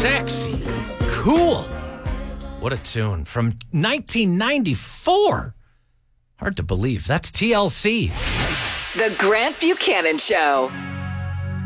Sexy. Cool. What a tune. From 1994. Hard to believe. That's TLC. The Grant Buchanan Show.